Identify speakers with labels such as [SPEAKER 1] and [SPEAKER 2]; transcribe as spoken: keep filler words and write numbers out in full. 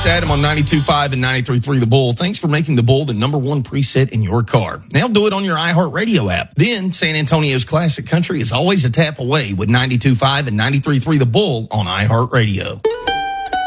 [SPEAKER 1] It's Adam on ninety-two point five and ninety-three point three The Bull. Thanks for making The Bull the number one preset in your car. Now do it on your iHeartRadio app. Then San Antonio's classic country is always a tap away with ninety-two point five and ninety-three point three The Bull on iHeartRadio.